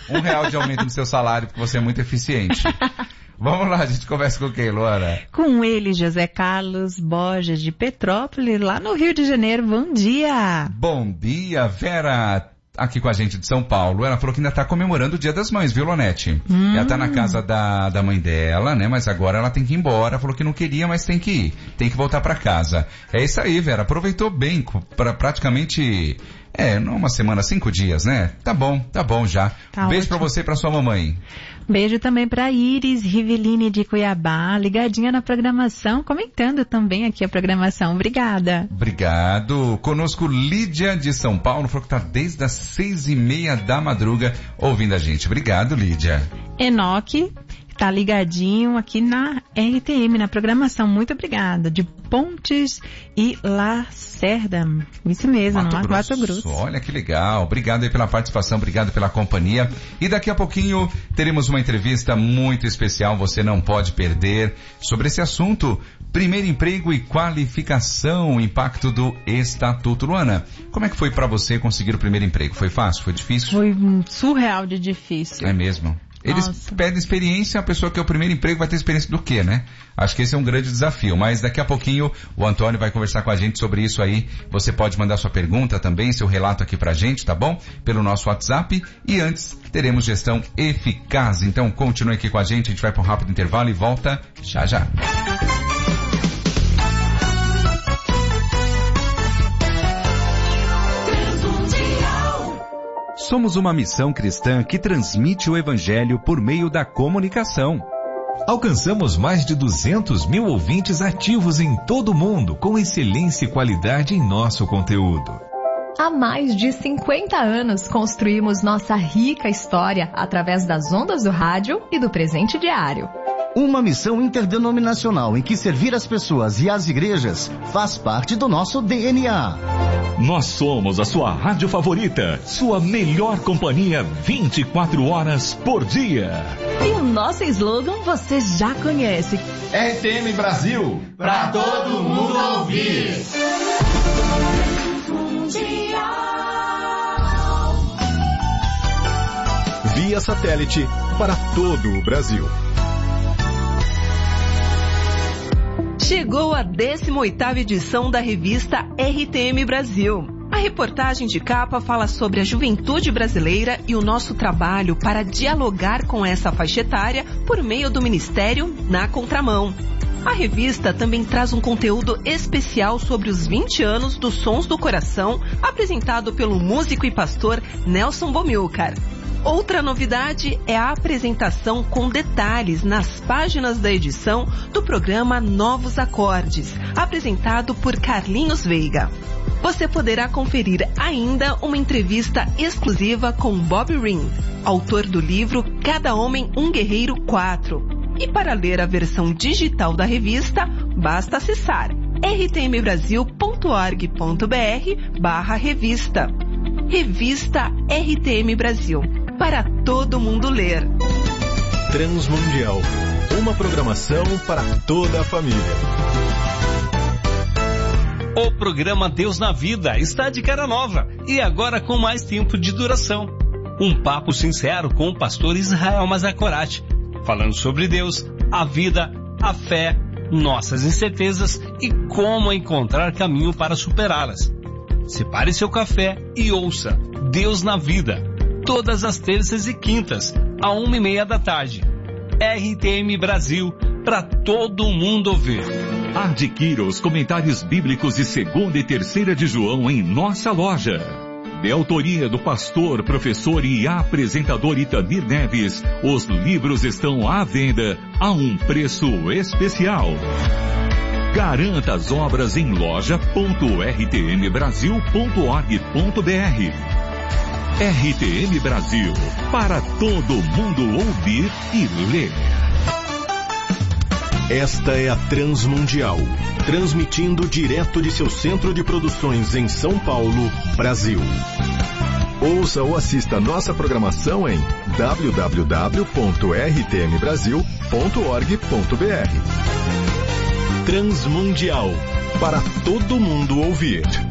R$1 de aumento no seu salário, porque você é muito eficiente. Vamos lá, a gente conversa com quem, Luana? Com ele, José Carlos Borges, de Petrópolis, lá no Rio de Janeiro. Bom dia! Bom dia, Vera, aqui com a gente de São Paulo. Ela falou que ainda está comemorando o Dia das Mães, viu, Lonete? Ela está na casa da mãe dela, né? Mas agora ela tem que ir embora. Falou que não queria, mas tem que ir. Tem que voltar para casa. É isso aí, Vera. Aproveitou bem, para praticamente... não uma semana, 5 dias, né? Tá bom já. Tá Beijo ótimo. pra você e pra sua mamãe. Beijo também para Iris Riveline de Cuiabá, ligadinha na programação, comentando também aqui a programação. Obrigada. Obrigado. Conosco Lídia de São Paulo, falou que tá desde as 6:30 da madruga ouvindo a gente. Obrigado, Lídia. Enoque tá ligadinho aqui na RTM, na programação. Muito obrigada. De Pontes e Lacerda. Isso mesmo, no Mato Grosso. Olha que legal. Obrigado aí pela participação, obrigado pela companhia. E daqui a pouquinho teremos uma entrevista muito especial, você não pode perder, sobre esse assunto. Primeiro emprego e qualificação, o impacto do Estatuto. Luana, como é que foi pra você conseguir o primeiro emprego? Foi fácil? Foi difícil? Foi surreal de difícil. É mesmo? Eles pedem experiência, a pessoa que é o primeiro emprego vai ter experiência do quê, né? Acho que esse é um grande desafio, mas daqui a pouquinho o Antônio vai conversar com a gente sobre isso aí. Você pode mandar sua pergunta também, seu relato aqui pra gente, tá bom? Pelo nosso WhatsApp. E antes, teremos gestão eficaz. Então continue aqui com a gente vai para um rápido intervalo e volta já já. Somos uma missão cristã que transmite o Evangelho por meio da comunicação. Alcançamos mais de 200 mil ouvintes ativos em todo o mundo, com excelência e qualidade em nosso conteúdo. Há mais de 50 anos construímos nossa rica história através das ondas do rádio e do presente diário. Uma missão interdenominacional em que servir as pessoas e as igrejas faz parte do nosso DNA. Nós somos a sua rádio favorita, sua melhor companhia 24 horas por dia. E o nosso slogan você já conhece. RTM Brasil, pra todo mundo ouvir. Via satélite para todo o Brasil. Chegou a 18ª edição da revista RTM Brasil. A reportagem de capa fala sobre a juventude brasileira e o nosso trabalho para dialogar com essa faixa etária por meio do Ministério Na Contramão. A revista também traz um conteúdo especial sobre os 20 anos dos Sons do Coração, apresentado pelo músico e pastor Nelson Bomilcar. Outra novidade é a apresentação com detalhes nas páginas da edição do programa Novos Acordes, apresentado por Carlinhos Veiga. Você poderá conferir ainda uma entrevista exclusiva com Bob Ring, autor do livro Cada Homem um Guerreiro 4. E para ler a versão digital da revista, basta acessar rtmbrasil.org.br/revista. Revista RTM Brasil. Para todo mundo ler. Transmundial. Uma programação para toda a família. O programa Deus na Vida está de cara nova e agora com mais tempo de duração. Um papo sincero com o pastor Israel Mazakorati, falando sobre Deus, a vida, a fé, nossas incertezas e como encontrar caminho para superá-las. Separe seu café e ouça Deus na Vida, todas as terças e quintas, à 1:30 da tarde. RTM Brasil, para todo mundo ouvir. Adquira os comentários bíblicos de 2ª e 3ª de João em nossa loja. De autoria do pastor, professor e apresentador Itamir Neves, os livros estão à venda a um preço especial. Garanta as obras em loja.rtmbrasil.org.br. RTM Brasil, para todo mundo ouvir e ler. Esta é a Transmundial, transmitindo direto de seu centro de produções em São Paulo, Brasil. Ouça ou assista nossa programação em www.rtmbrasil.org.br. Transmundial, para todo mundo ouvir.